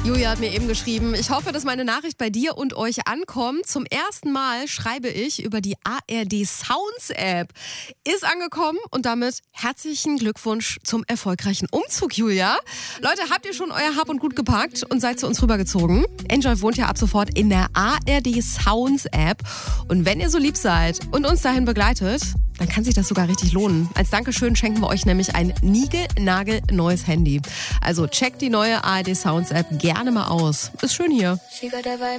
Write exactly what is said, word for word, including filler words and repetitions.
Julia hat mir eben geschrieben, ich hoffe, dass meine Nachricht bei dir und euch ankommt. Zum ersten Mal schreibe ich über die A R D Sounds App. Ist angekommen und damit herzlichen Glückwunsch zum erfolgreichen Umzug, Julia. Leute, habt ihr schon euer Hab und Gut gepackt und seid zu uns rübergezogen? Enjoy wohnt ja ab sofort in der A R D Sounds App. Und wenn ihr so lieb seid und uns dahin begleitet, dann kann sich das sogar richtig lohnen. Als Dankeschön schenken wir euch nämlich ein niegelnagelneues Handy. Also checkt die neue A R D Sounds App gerne mal aus. Ist schön hier.